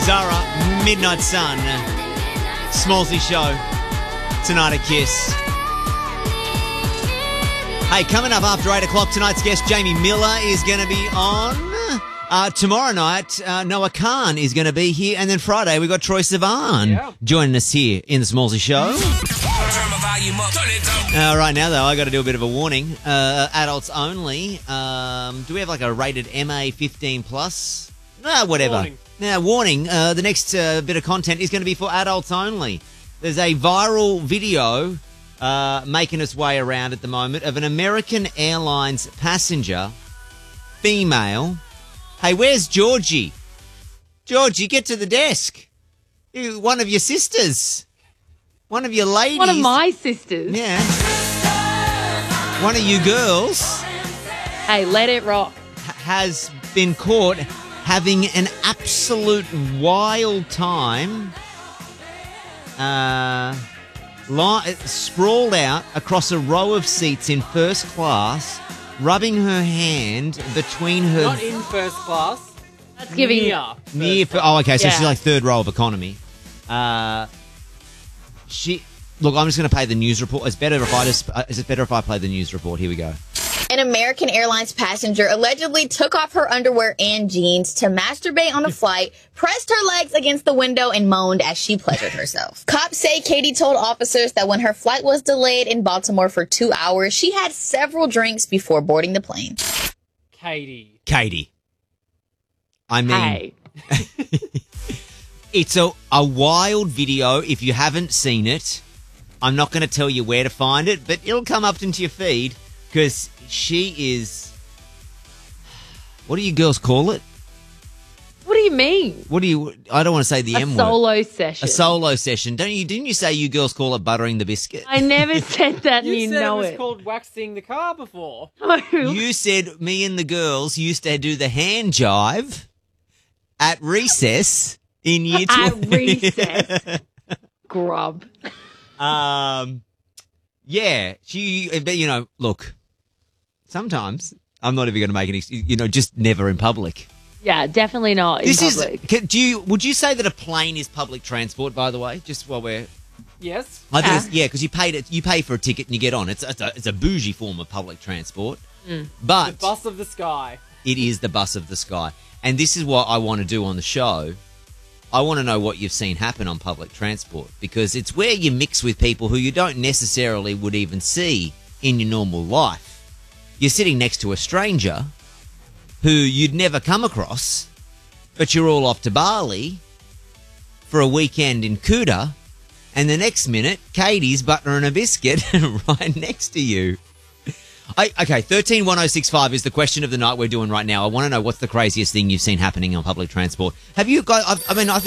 Zara, Midnight Sun, Smallsy Show, tonight at Kiss. Hey, coming up after 8 o'clock, tonight's guest, Jamie Miller, is going to be on. Tomorrow night, Noah Khan is going to be here. And then Friday, we got Troye Sivan joining us here in the Smallsy Show. Right now, though, I got to do a bit of a warning. Adults only. Do we have like a rated MA 15 plus? No, whatever. Warning. Now, warning. The next bit of content is going to be for adults only. There's a viral video making its way around at the moment of an American Airlines passenger, female. Hey, where's Georgie? Georgie, get to the desk. One of your sisters. One of your ladies. One of my sisters. Yeah. One of you girls. Hey, let it rock. Has been caught having an absolute wild time. Sprawled out across a row of seats in first class, rubbing her hand between her... Not in first class. That's giving... Near... Oh, okay, so she's like third row of economy. Look, I'm just going to play the news report. Is it better if I play the news report? Here we go. An American Airlines passenger allegedly took off her underwear and jeans to masturbate on a flight, pressed her legs against the window, and moaned as she pleasured herself. Cops say Katie told officers that when her flight was delayed in Baltimore for 2 hours, she had several drinks before boarding the plane. Katie. I mean... Hey. It's a wild video. If you haven't seen it, I'm not going to tell you where to find it, but it'll come up into your feed because she is... What do you girls call it? What do you mean? I don't want to say the M word. A solo session. A solo session. Didn't you say you girls call it buttering the biscuit? I never said that, and you know it. You said it it. was called waxing the car before. You said me and the girls used to do the hand jive at recess in year 2. At recess. Grub. Yeah. Look, sometimes I'm not even going to make an excuse, just never in public. Yeah, definitely not in public. Would you say that a plane is public transport, by the way, just while we're... Yes. I think because you pay for a ticket and you get on. It's a bougie form of public transport. But The bus of the sky. It is the bus of the sky. And this is what I want to do on the show. I want to know what you've seen happen on public transport because it's where you mix with people who you don't necessarily would even see in your normal life. You're sitting next to a stranger who you'd never come across, but you're all off to Bali for a weekend in Kuta, and the next minute, Katie's buttering a biscuit right next to you. Okay, 131065 is the question of the night we're doing right now. I want to know what's the craziest thing you've seen happening on public transport. Have you guys?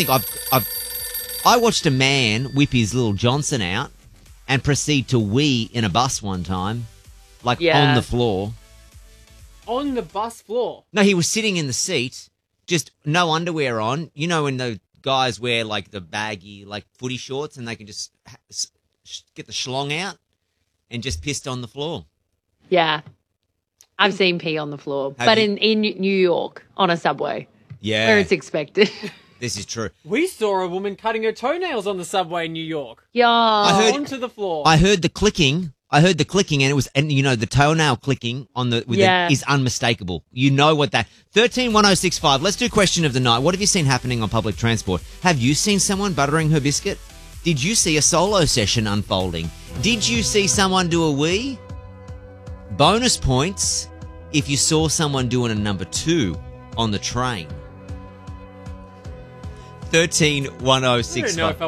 I watched a man whip his little Johnson out and proceed to wee in a bus one time, on the floor. On the bus floor? No, he was sitting in the seat, just no underwear on. You know when the guys wear like the baggy footy shorts and they can just get the schlong out and just pissed on the floor. Yeah. I've seen pee on the floor. In New York, on a subway. Yeah. Where it's expected. This is true. We saw a woman cutting her toenails on the subway in New York. Yeah. Onto the floor. I heard the clicking, and the toenail clicking is unmistakable. You know what that... 131065, let's do question of the night. What have you seen happening on public transport? Have you seen someone buttering her biscuit? Did you see a solo session unfolding? Did you see someone do a wee? Bonus points if you saw someone doing a number 2 on the train. 131065.